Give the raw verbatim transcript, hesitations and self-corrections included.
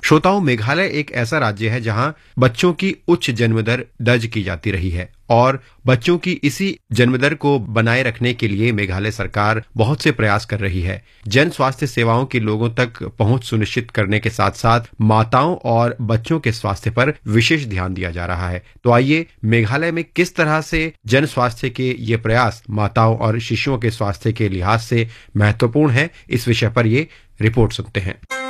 श्रोताओं, मेघालय एक ऐसा राज्य है जहां बच्चों की उच्च जन्म दर दर्ज की जाती रही है और बच्चों की इसी जन्म दर को बनाए रखने के लिए मेघालय सरकार बहुत से प्रयास कर रही है। जन स्वास्थ्य सेवाओं की लोगों तक पहुंच सुनिश्चित करने के साथ साथ माताओं और बच्चों के स्वास्थ्य पर विशेष ध्यान दिया जा रहा है। तो आइए मेघालय में किस तरह से जन स्वास्थ्य के ये प्रयास माताओं और शिशुओं के स्वास्थ्य के लिहाज से महत्वपूर्ण है, इस विषय पर ये रिपोर्ट सुनते हैं।